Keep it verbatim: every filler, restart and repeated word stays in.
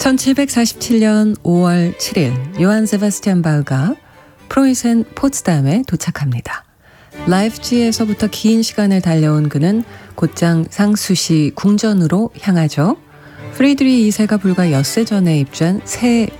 천칠백사십칠 년 오월 칠일 요한 세바스티안 바흐가 프로이센 포츠담에 도착합니다. 라이프치히에서부터 긴 시간을 달려온 그는 곧장 상수시 궁전으로 향하죠. 프리드리 이 세가 불과 엿새 전에 입주한 새